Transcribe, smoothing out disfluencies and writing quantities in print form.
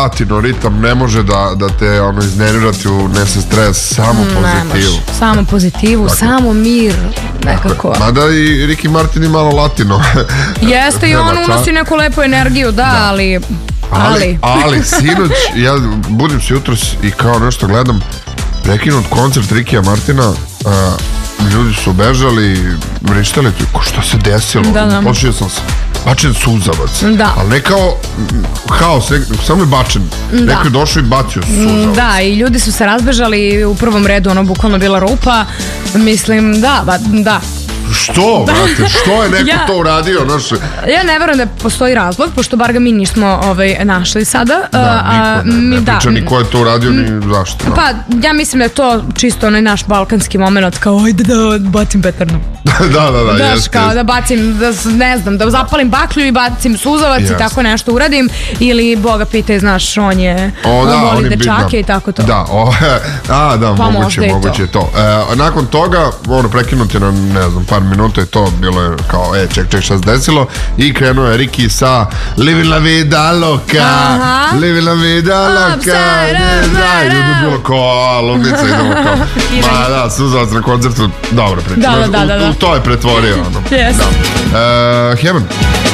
latino ritam ne može da te iznervirati, unese stres, samo pozitivu. Samo pozitivu, samo mir, nekako. Mada i Ricky Martin i malo latino. Jeste i on unosi neku lepu energiju, ali sinoć, ja budim se jutros i kao nešto gledam, prekinut koncert Rikija Martina, ljudi su bežali, vrištali, šta se desilo? Počeo sam se bačen suzavac, ali ne kao haos, samo je bačen, neko je došao i bacio suzavac. Da, i ljudi su se razbežali, u prvom redu ono bukvalno bila rupa, mislim, da. Što, brate, što je neko to uradio? Ja ne verujem da postoji razlog, pošto bar ga mi nismo našli sada. Ne priča ni ko je to uradio, ni zašto. Pa, ja mislim da je to čisto onaj naš balkanski moment, kao ajde da bacim petarnu. Da, jeste. Kao da bacim, ne znam, da zapalim baklju i bacim suzavac i tako nešto uradim, ili Boga pitaj, znaš, on voli dečake i tako to. Da, moguće to. Nakon toga, prekinuti na, ne znam, par minuta je to, bilo je kao, ček, šta se desilo, i krenuo je Ricky sa Living la vida loca, Living la vida loca, i ljudi je bilo kao, ludnica, idemo kao, suzavac na koncertu, dobro priča, u to je pretvorio, Yes. Heaven.